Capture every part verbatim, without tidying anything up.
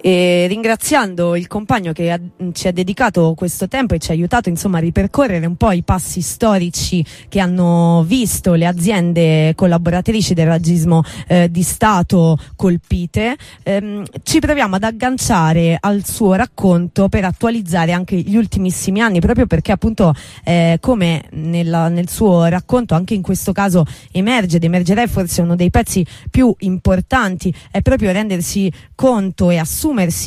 E ringraziando il compagno che ha, ci ha dedicato questo tempo e ci ha aiutato insomma a ripercorrere un po' i passi storici che hanno visto le aziende collaboratrici del razzismo eh, di Stato colpite, ehm, ci proviamo ad agganciare al suo racconto per attualizzare anche gli ultimissimi anni, proprio perché appunto eh, come nella, nel suo racconto anche in questo caso emerge ed emergerà, forse uno dei pezzi più importanti è proprio rendersi conto e assumere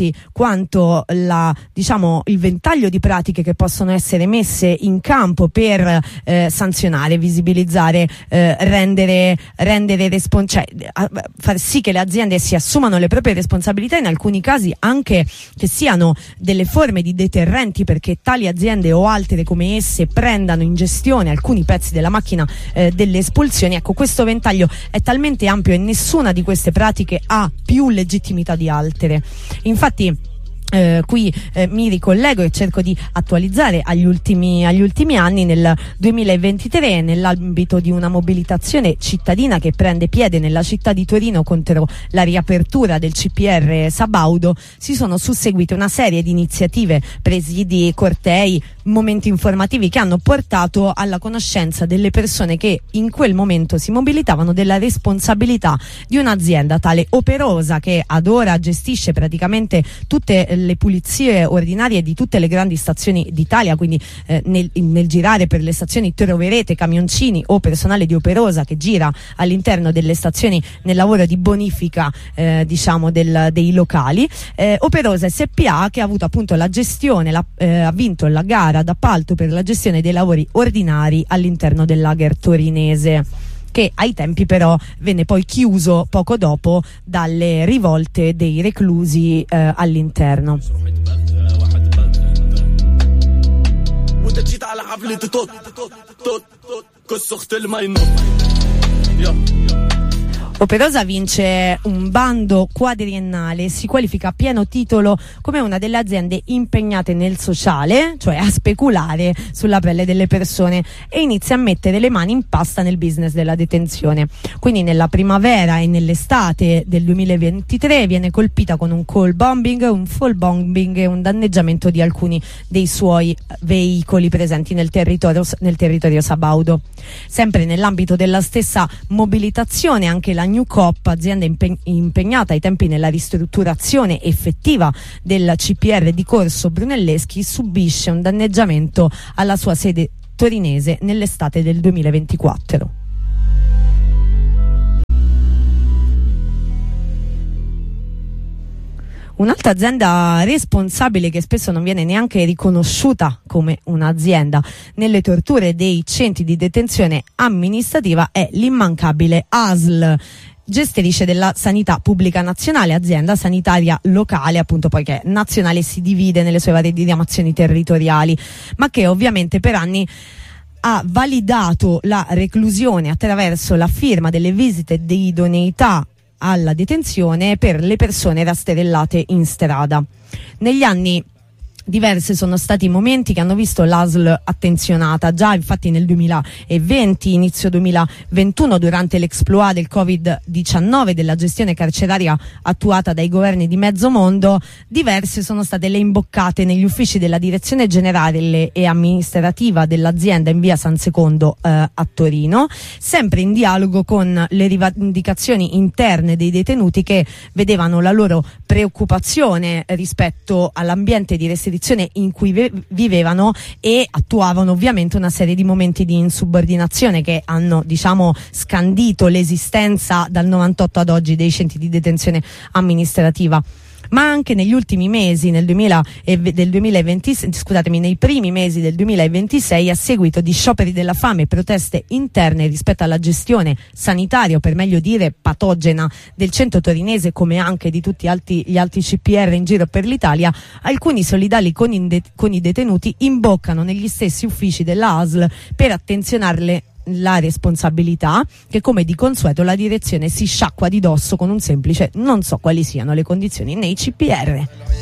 quanto la, diciamo, il ventaglio di pratiche che possono essere messe in campo per eh, sanzionare, visibilizzare, eh, rendere, rendere respons- cioè, far sì che le aziende si assumano le proprie responsabilità, in alcuni casi anche che siano delle forme di deterrenti perché tali aziende o altre come esse prendano in gestione alcuni pezzi della macchina eh, delle espulsioni. Ecco, questo ventaglio è talmente ampio e nessuna di queste pratiche ha più legittimità di altre. Infatti Eh, qui eh, mi ricollego e cerco di attualizzare agli ultimi, agli ultimi anni. Nel duemilaventitré, nell'ambito di una mobilitazione cittadina che prende piede nella città di Torino contro la riapertura del C P R Sabaudo, si sono susseguite una serie di iniziative, presidi, cortei, momenti informativi che hanno portato alla conoscenza delle persone che in quel momento si mobilitavano della responsabilità di un'azienda tale Operosa, che ad ora gestisce praticamente tutte le pulizie ordinarie di tutte le grandi stazioni d'Italia, quindi eh, nel, nel girare per le stazioni troverete camioncini o personale di Operosa che gira all'interno delle stazioni nel lavoro di bonifica eh, diciamo del, dei locali. eh, Operosa S P A che ha avuto appunto la gestione, la, eh, ha vinto la gara d'appalto per la gestione dei lavori ordinari all'interno del lager torinese, che ai tempi però venne poi chiuso poco dopo dalle rivolte dei reclusi eh, all'interno. Operosa vince un bando quadriennale, si qualifica a pieno titolo come una delle aziende impegnate nel sociale, cioè a speculare sulla pelle delle persone, e inizia a mettere le mani in pasta nel business della detenzione. Quindi nella primavera e nell'estate del duemilaventitré viene colpita con un call bombing, un fall bombing e un danneggiamento di alcuni dei suoi veicoli presenti nel territorio, nel territorio sabaudo. Sempre nell'ambito della stessa mobilitazione, anche la New Coop, azienda impeg- impegnata ai tempi nella ristrutturazione effettiva del C P R di Corso Brunelleschi, subisce un danneggiamento alla sua sede torinese nell'estate del duemilaventiquattro. Un'altra azienda responsabile, che spesso non viene neanche riconosciuta come un'azienda nelle torture dei centri di detenzione amministrativa, è l'immancabile A S L, gestrice della sanità pubblica nazionale, azienda sanitaria locale, appunto, poiché nazionale si divide nelle sue varie diramazioni territoriali, ma che ovviamente per anni ha validato la reclusione attraverso la firma delle visite di idoneità alla detenzione per le persone rastrellate in strada. Negli anni diversi sono stati i momenti che hanno visto l'A S L attenzionata. Già infatti nel duemilaventi, inizio duemilaventuno, durante l'exploit del covid diciannove, della gestione carceraria attuata dai governi di mezzo mondo, diverse sono state le imboccate negli uffici della direzione generale e amministrativa dell'azienda in via San Secondo eh, a Torino, sempre in dialogo con le rivendicazioni interne dei detenuti, che vedevano la loro preoccupazione rispetto all'ambiente di restrizione in cui ve- vivevano e attuavano ovviamente una serie di momenti di insubordinazione che hanno, diciamo, scandito l'esistenza dal novantotto ad oggi dei centri di detenzione amministrativa. Ma anche negli ultimi mesi nel duemila e del duemilaventi, scusatemi, nei primi mesi del duemilaventisei, a seguito di scioperi della fame e proteste interne rispetto alla gestione sanitaria, o per meglio dire patogena, del centro torinese, come anche di tutti altri, gli altri C P R in giro per l'Italia, alcuni solidali con, inde- con i detenuti imboccano negli stessi uffici della A S L per attenzionarle la responsabilità, che come di consueto la direzione si sciacqua di dosso con un semplice "non so quali siano le condizioni nei C P R".